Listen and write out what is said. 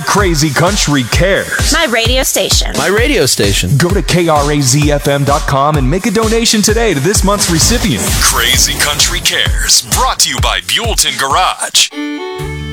Crazy Country Cares. My radio station. My radio station. Go to KRAZFM.com and make a donation today to this month's recipient. Crazy Country Cares, brought to you by Buellton Garage.